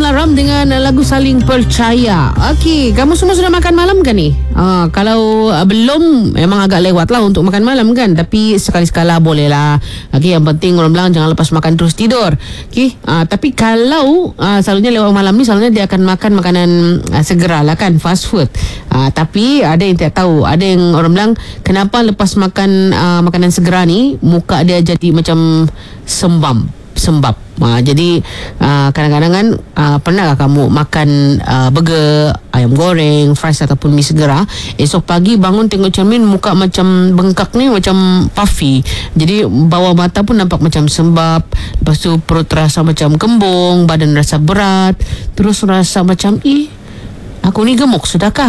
Laram dengan lagu Saling Percaya. Okey, kamu semua sudah makan malam kan ni? Kalau belum, memang agak lewat lah untuk makan malam kan. Tapi sekali-sekala boleh lah. Okey, yang penting orang bilang jangan lepas makan terus tidur. Okey, tapi kalau selalunya lewat malam ni, selalunya dia akan makan makanan segera lah kan, fast food. Tapi ada yang tak tahu. Ada yang orang bilang, kenapa lepas makan makanan segera ni, muka dia jadi macam sembab. Jadi kadang-kadang kan pernahkah kamu makan burger, ayam goreng, fries ataupun mi segera, esok pagi bangun tengok cermin, muka macam bengkak ni, macam puffy. Jadi bawah mata pun nampak macam sembab. Lepas tu perut rasa macam kembung, badan rasa berat, terus rasa macam aku ni gemuk sudahkah?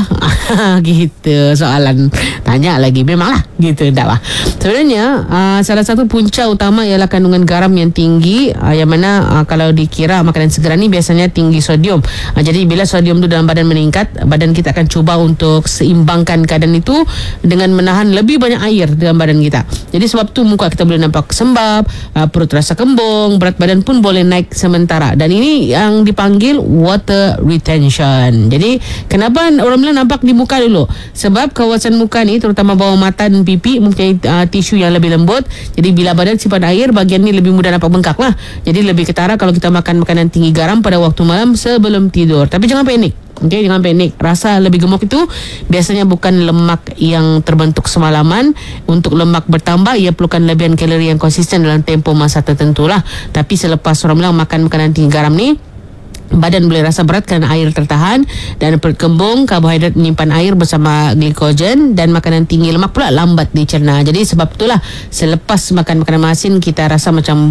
Gitu soalan. Tanya lagi, memanglah gitu, tak lah. Sebenarnya salah satu punca utama ialah kandungan garam yang tinggi, yang mana kalau dikira makanan segera ni biasanya tinggi sodium. Jadi bila sodium tu dalam badan meningkat, badan kita akan cuba untuk seimbangkan keadaan itu dengan menahan lebih banyak air dalam badan kita. Jadi sebab tu muka kita boleh nampak sembab, perut rasa kembung, berat badan pun boleh naik sementara. Dan ini yang dipanggil water retention. Jadi kenapa orang bilang nampak di muka dulu? Sebab kawasan muka ni, terutama bawah mata dan pipi, mempunyai tisu yang lebih lembut. Jadi bila badan simpan air, bahagian ni lebih mudah nampak bengkak lah. Jadi lebih ketara kalau kita makan makanan tinggi garam pada waktu malam sebelum tidur. Tapi jangan panik. Okay, jangan panik. Rasa lebih gemuk itu biasanya bukan lemak yang terbentuk semalaman. Untuk lemak bertambah, ia perlukan lebihan kalori yang konsisten dalam tempoh masa tertentu lah. Tapi selepas orang bilang makan makanan tinggi garam ni, badan boleh rasa berat kerana air tertahan, dan perut kembung, karbohidrat menyimpan air bersama glikogen, dan makanan tinggi lemak pula lambat dicerna. Jadi sebab itulah selepas makan makanan masin, kita rasa macam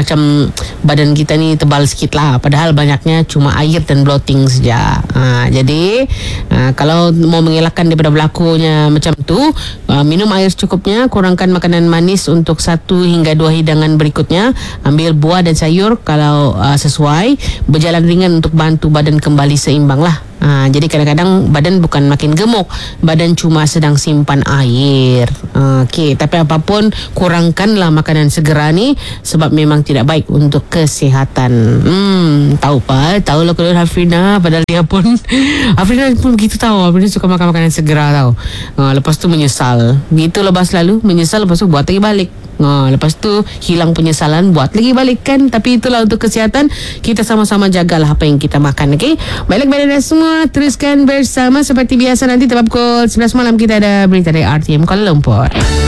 badan kita ni tebal sikit lah, padahal banyaknya cuma air dan bloating saja. Jadi kalau mau mengelakkan daripada berlakunya macam tu, minum air secukupnya, kurangkan makanan manis untuk 1 hingga 2 hidangan berikutnya, ambil buah dan sayur kalau sesuai, berjalan ringan untuk bantu badan kembali seimbang lah. Jadi kadang-kadang badan bukan makin gemuk, badan cuma sedang simpan air. Okey, tapi apapun, kurangkanlah makanan segera ni, sebab memang tidak baik untuk kesihatan. Tahu lah kalau Hafrina, padahal dia pun Hafrina pun begitu tahu. Hafrina suka makan makanan segera tahu. Lepas tu menyesal. Gitu lepas lalu menyesal, lepas tu buat lagi balik. Lepas tu hilang penyesalan, buat lagi balik kan. Tapi itulah untuk kesihatan, kita sama-sama jagalah apa yang kita makan. Okey, balik badan semua, teruskan bersama seperti biasa. Nanti tepat pukul 11 malam kita ada berita dari RTM Kuala Lumpur.